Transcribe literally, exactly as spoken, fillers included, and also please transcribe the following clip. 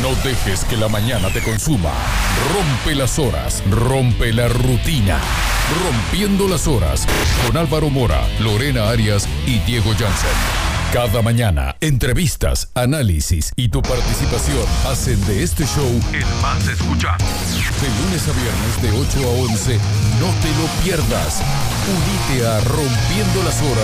No dejes que la mañana te consuma. Rompe las horas, rompe la rutina. Rompiendo las horas con Álvaro Mora, Lorena Arias y Diego Jansen. Cada mañana, entrevistas, análisis y tu participación hacen de este show el más escuchado. De lunes a viernes de ocho a once, no te lo pierdas. Unite a Rompiendo las Horas